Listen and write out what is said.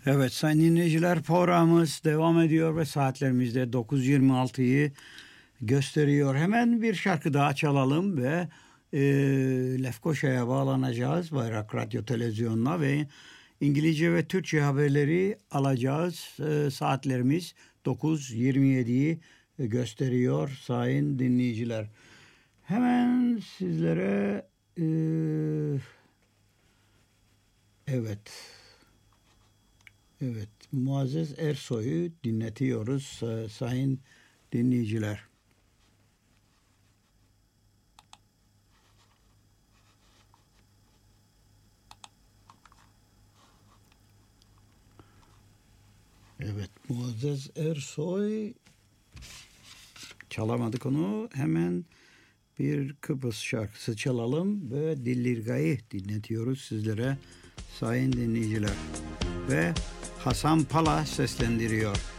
Evet sayın dinleyiciler, programımız devam ediyor ve saatlerimizde 9.26'yı gösteriyor. Hemen bir şarkı daha çalalım ve Lefkoşa'ya bağlanacağız. Bayrak Radyo Televizyonu'na ve İngilizce ve Türkçe haberleri alacağız. Saatlerimiz 9.27'yi gösteriyor sayın dinleyiciler. Hemen sizlere evet Muazzez Ersoy'u dinletiyoruz sayın dinleyiciler. Evet, Muazzez Ersoy, çalamadık onu. Hemen bir Kıbrıs şarkısı çalalım ve Dillirga'yı dinletiyoruz sizlere sayın dinleyiciler. Ve Hasan Pala seslendiriyor.